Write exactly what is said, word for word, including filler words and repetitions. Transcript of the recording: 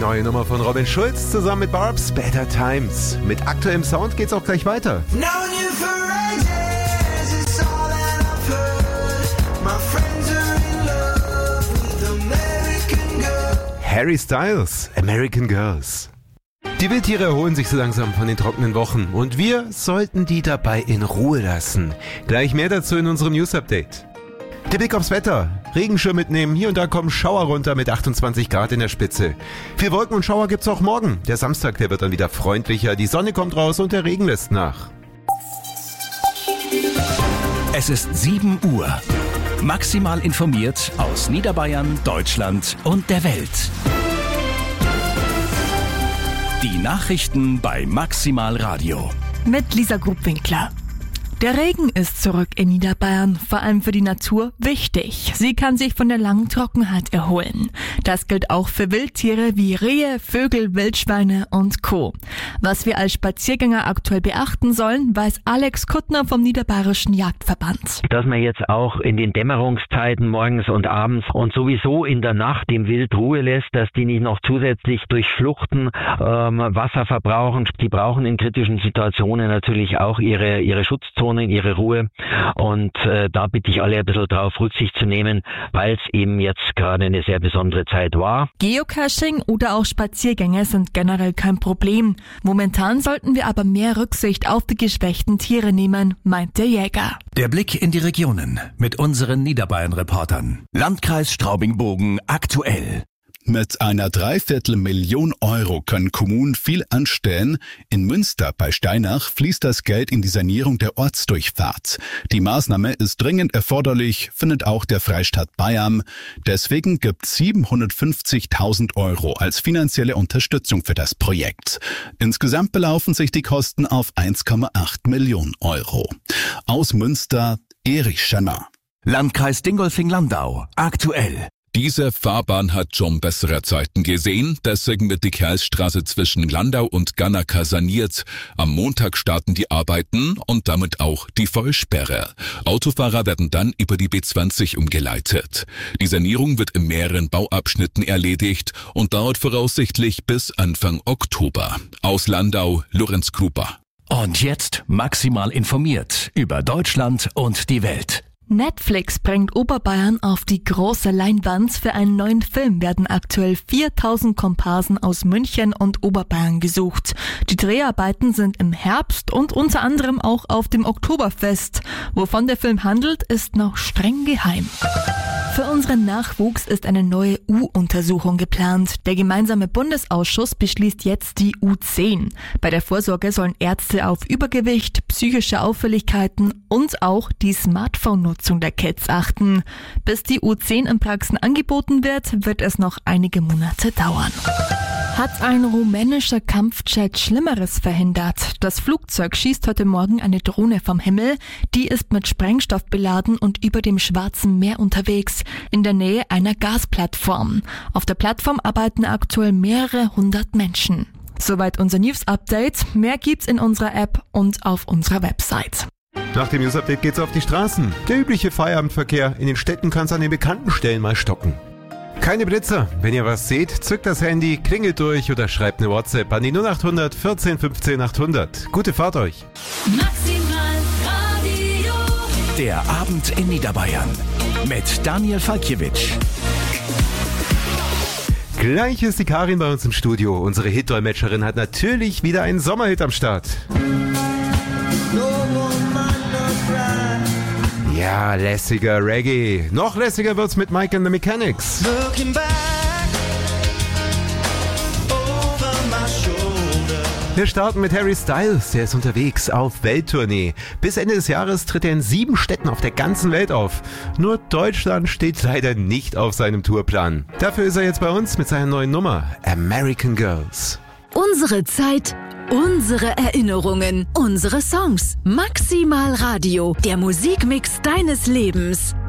neue Nummer von Robin Schulz zusammen mit Barb's Better Times. Mit aktuellem Sound geht's auch gleich weiter. Harry Styles, American Girls. Die Wildtiere erholen sich so langsam von den trockenen Wochen und wir sollten die dabei in Ruhe lassen. Gleich mehr dazu in unserem News-Update. Der Blick aufs Wetter. Regenschirm mitnehmen, hier und da kommen Schauer runter mit achtundzwanzig Grad in der Spitze. Viel Wolken und Schauer gibt's auch morgen. Der Samstag, der wird dann wieder freundlicher, die Sonne kommt raus und der Regen lässt nach. Es ist sieben Uhr. Maximal informiert aus Niederbayern, Deutschland und der Welt. Die Nachrichten bei Maximal Radio. Mit Lisa Grubwinkler. Der Regen ist zurück in Niederbayern, vor allem für die Natur wichtig. Sie kann sich von der langen Trockenheit erholen. Das gilt auch für Wildtiere wie Rehe, Vögel, Wildschweine und Co. Was wir als Spaziergänger aktuell beachten sollen, weiß Alex Kuttner vom Niederbayerischen Jagdverband. Dass man jetzt auch in den Dämmerungszeiten morgens und abends und sowieso in der Nacht dem Wild Ruhe lässt, dass die nicht noch zusätzlich durch Fluchten ähm, Wasser verbrauchen. Die brauchen in kritischen Situationen natürlich auch ihre, ihre Schutzzone, ihre Ruhe und äh, da bitte ich alle ein bisschen drauf Rücksicht zu nehmen, weil es eben jetzt gerade eine sehr besondere Zeit war. Geocaching oder auch Spaziergänge sind generell kein Problem. Momentan sollten wir aber mehr Rücksicht auf die geschwächten Tiere nehmen, meint der Jäger. Der Blick in die Regionen mit unseren Niederbayern-Reportern. Landkreis Straubing-Bogen aktuell. Mit einer Dreiviertelmillion Euro können Kommunen viel anstellen. In Münster bei Steinach fließt das Geld in die Sanierung der Ortsdurchfahrt. Die Maßnahme ist dringend erforderlich, findet auch der Freistaat Bayern. Deswegen gibt siebenhundertfünfzigtausend Euro als finanzielle Unterstützung für das Projekt. Insgesamt belaufen sich die Kosten auf eins Komma acht Millionen Euro. Aus Münster, Erich Schenner. Landkreis Dingolfing-Landau aktuell. Diese Fahrbahn hat schon bessere Zeiten gesehen, deswegen wird die Kerlstraße zwischen Landau und Gannaka saniert. Am Montag starten die Arbeiten und damit auch die Vollsperre. Autofahrer werden dann über die B zwanzig umgeleitet. Die Sanierung wird in mehreren Bauabschnitten erledigt und dauert voraussichtlich bis Anfang Oktober. Aus Landau, Lorenz Krupa. Und jetzt maximal informiert über Deutschland und die Welt. Netflix bringt Oberbayern auf die große Leinwand. Für einen neuen Film werden aktuell viertausend Komparsen aus München und Oberbayern gesucht. Die Dreharbeiten sind im Herbst und unter anderem auch auf dem Oktoberfest. Wovon der Film handelt, ist noch streng geheim. Für unseren Nachwuchs ist eine neue U-Untersuchung geplant. Der gemeinsame Bundesausschuss beschließt jetzt die U zehn. Bei der Vorsorge sollen Ärzte auf Übergewicht, psychische Auffälligkeiten und auch die Smartphone-Nutzung der Kids achten. Bis die U zehn in Praxen angeboten wird, wird es noch einige Monate dauern. Hat ein rumänischer Kampfjet Schlimmeres verhindert? Das Flugzeug schießt heute Morgen eine Drohne vom Himmel. Die ist mit Sprengstoff beladen und über dem Schwarzen Meer unterwegs, in der Nähe einer Gasplattform. Auf der Plattform arbeiten aktuell mehrere hundert Menschen. Soweit unser News-Update. Mehr gibt's in unserer App und auf unserer Website. Nach dem News-Update geht's auf die Straßen. Der übliche Feierabendverkehr in den Städten kann's an den bekannten Stellen mal stocken. Keine Blitzer. Wenn ihr was seht, zückt das Handy, klingelt durch oder schreibt eine WhatsApp an die null acht hundert vierzehn fünfzehn achthundert. Gute Fahrt euch. Maximal Radio. Der Abend in Niederbayern mit Daniel Falkiewicz. Gleich ist die Karin bei uns im Studio. Unsere Hitdolmetscherin hat natürlich wieder einen Sommerhit am Start. Ja, lässiger Reggae. Noch lässiger wird's mit Mike and the Mechanics. Wir starten mit Harry Styles, der ist unterwegs auf Welttournee. Bis Ende des Jahres tritt er in sieben Städten auf der ganzen Welt auf. Nur Deutschland steht leider nicht auf seinem Tourplan. Dafür ist er jetzt bei uns mit seiner neuen Nummer, American Girls. Unsere Zeit, unsere Erinnerungen, unsere Songs. Maximal Radio, der Musikmix deines Lebens.